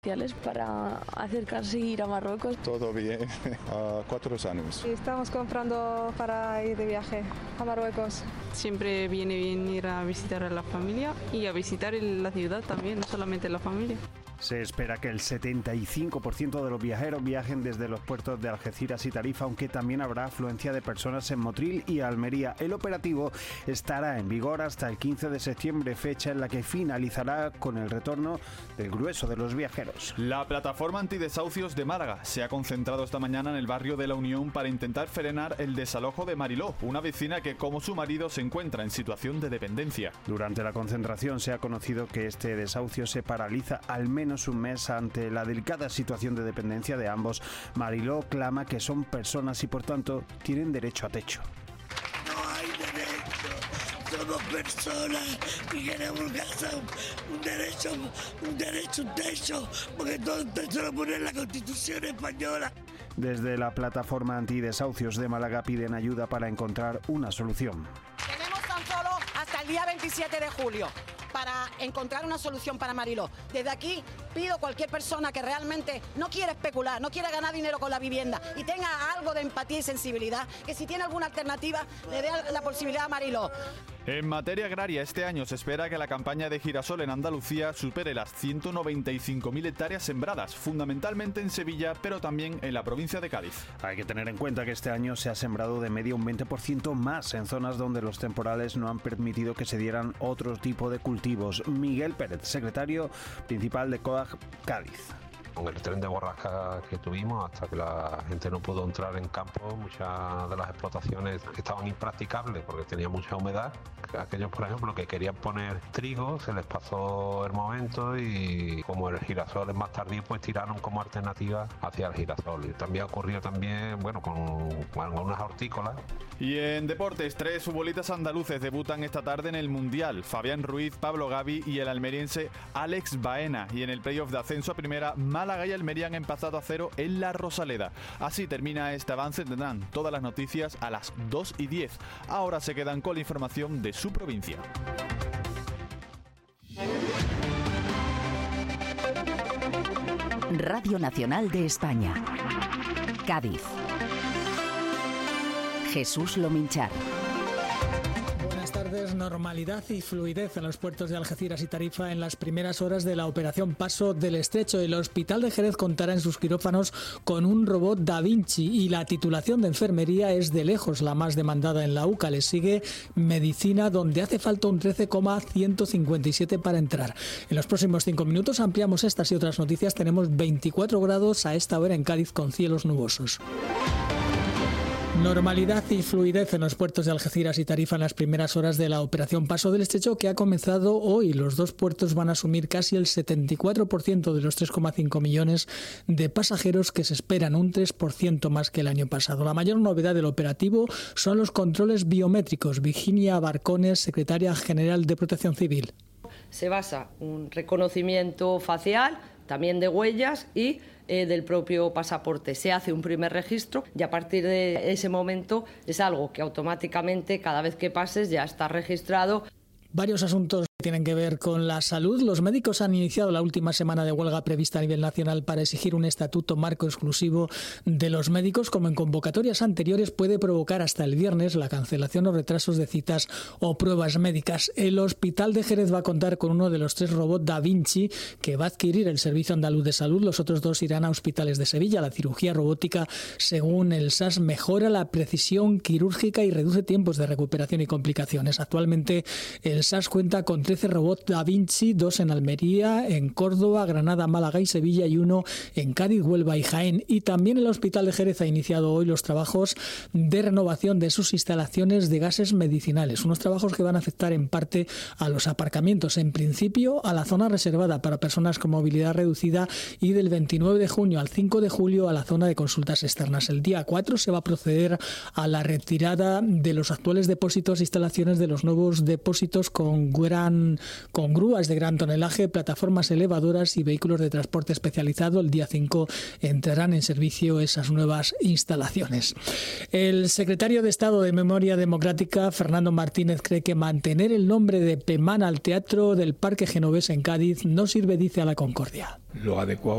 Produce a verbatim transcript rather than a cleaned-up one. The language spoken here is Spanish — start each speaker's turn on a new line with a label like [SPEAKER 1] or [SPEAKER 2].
[SPEAKER 1] Para acercarse y ir a Marruecos.
[SPEAKER 2] Todo bien, a cuatro años.
[SPEAKER 3] Estamos comprando para ir de viaje a Marruecos.
[SPEAKER 4] Siempre viene bien ir a visitar a la familia y a visitar la ciudad también, no solamente la familia.
[SPEAKER 5] Se espera que el setenta y cinco por ciento de los viajeros viajen desde los puertos de Algeciras y Tarifa, aunque también habrá afluencia de personas en Motril y Almería. El operativo estará en vigor hasta el quince de septiembre, fecha en la que finalizará con el retorno del grueso de los viajeros.
[SPEAKER 6] La plataforma antidesahucios de Málaga se ha concentrado esta mañana en el barrio de La Unión para intentar frenar el desalojo de Mariló, una vecina que, como su marido, se encuentra en situación de dependencia.
[SPEAKER 5] Durante la concentración se ha conocido que este desahucio se paraliza al menos un mes ante la delicada situación de dependencia de ambos. Mariló clama que son personas y por tanto tienen derecho a techo.
[SPEAKER 7] No hay derecho, somos personas y queremos casa, un derecho, un derecho, un techo, porque todo el techo lo pone en la Constitución española.
[SPEAKER 5] Desde la plataforma antidesahucios de Málaga piden ayuda para encontrar una solución.
[SPEAKER 8] Tenemos tan solo hasta el día veintisiete de julio para encontrar una solución para Mariló. Desde aquí pido a cualquier persona que realmente no quiere especular, no quiere ganar dinero con la vivienda y tenga algo de empatía y sensibilidad, que si tiene alguna alternativa le dé la posibilidad a Mariló.
[SPEAKER 6] En materia agraria, este año se espera que la campaña de girasol en Andalucía supere las ciento noventa y cinco mil hectáreas sembradas, fundamentalmente en Sevilla, pero también en la provincia de Cádiz.
[SPEAKER 5] Hay que tener en cuenta que este año se ha sembrado de media un veinte por ciento más en zonas donde los temporales no han permitido que se dieran otro tipo de cultivos. Miguel Pérez, secretario principal de COAG Cádiz.
[SPEAKER 9] Con el tren de borrasca que tuvimos, hasta que la gente no pudo entrar en campo, muchas de las explotaciones estaban impracticables porque tenía mucha humedad. Aquellos, por ejemplo, que querían poner trigo, se les pasó el momento y como el girasol es más tardío, pues tiraron como alternativa hacia el girasol. Y también ocurrió también, bueno, con, con algunas hortícolas.
[SPEAKER 6] Y en deportes, tres futbolistas andaluces debutan esta tarde en el Mundial. Fabián Ruiz, Pablo Gavi y el almeriense Alex Baena. Y en el playoff de ascenso a primera, Málaga y Almería han empatado a cero en la Rosaleda. Así termina este avance. Tendrán todas las noticias a las dos y diez. Ahora se quedan con la información de su provincia.
[SPEAKER 10] Radio Nacional de España. Cádiz. Jesús Lominchar.
[SPEAKER 11] Buenas tardes. Normalidad y fluidez en los puertos de Algeciras y Tarifa en las primeras horas de la operación Paso del Estrecho. El Hospital de Jerez contará en sus quirófanos con un robot Da Vinci y la titulación de enfermería es de lejos la más demandada en la U C A. Le sigue medicina, donde hace falta un trece coma ciento cincuenta y siete para entrar. En los próximos cinco minutos ampliamos estas y otras noticias. Tenemos veinticuatro grados a esta hora en Cádiz con cielos nubosos. Normalidad y fluidez en los puertos de Algeciras y Tarifa en las primeras horas de la operación Paso del Estrecho, que ha comenzado hoy. Los dos puertos van a asumir casi el setenta y cuatro por ciento de los tres coma cinco millones de pasajeros que se esperan, un tres por ciento más que el año pasado. La mayor novedad del operativo son los controles biométricos. Virginia Barcones, secretaria general de Protección Civil.
[SPEAKER 12] Se basa en un reconocimiento facial, también de huellas y eh, del propio pasaporte. Se hace un primer registro y a partir de ese momento es algo que automáticamente cada vez que pases ya está registrado.
[SPEAKER 11] Varios asuntos tienen que ver con la salud. Los médicos han iniciado la última semana de huelga prevista a nivel nacional para exigir un estatuto marco exclusivo de los médicos. Como en convocatorias anteriores, puede provocar hasta el viernes la cancelación o retrasos de citas o pruebas médicas. El Hospital de Jerez va a contar con uno de los tres robots Da Vinci que va a adquirir el Servicio Andaluz de Salud. Los otros dos irán a hospitales de Sevilla. La cirugía robótica, según el S A S, mejora la precisión quirúrgica y reduce tiempos de recuperación y complicaciones. Actualmente el S A S cuenta con trece robots Da Vinci, dos en Almería, en Córdoba, Granada, Málaga y Sevilla y uno en Cádiz, Huelva y Jaén. Y también el Hospital de Jerez ha iniciado hoy los trabajos de renovación de sus instalaciones de gases medicinales, unos trabajos que van a afectar en parte a los aparcamientos, en principio a la zona reservada para personas con movilidad reducida y del veintinueve de junio al cinco de julio a la zona de consultas externas. El día cuatro se va a proceder a la retirada de los actuales depósitos e instalaciones de los nuevos depósitos con gran con grúas de gran tonelaje, plataformas elevadoras y vehículos de transporte especializado. El día cinco entrarán en servicio esas nuevas instalaciones. El secretario de Estado de Memoria Democrática, Fernando Martínez, cree que mantener el nombre de PEMAN al Teatro del Parque Genovés en Cádiz no sirve, dice, a la concordia.
[SPEAKER 13] Lo adecuado